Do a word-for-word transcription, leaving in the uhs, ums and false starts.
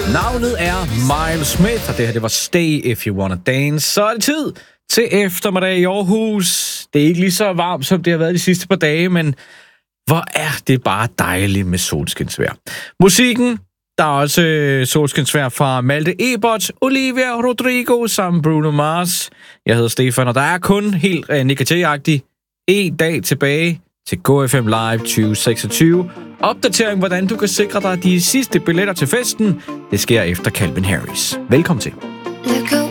Navnet er Miles Smith, og det her det var Stay If You Wanna Dance. Så er det tid til eftermiddag i Aarhus. Det er ikke lige så varmt, som det har været de sidste par dage, men hvor er det bare dejligt med solskinsvejr. Musikken, der er også solskinsvejr fra Malte Ebert, Olivia Rodrigo samt Bruno Mars. Jeg hedder Stefan, og der er kun helt uh, Nick-agtigt en dag tilbage til Go F M Live tyve seksogtyve. Opdatering, hvordan du kan sikre dig de sidste billetter til festen, det sker efter Calvin Harris. Velkommen til.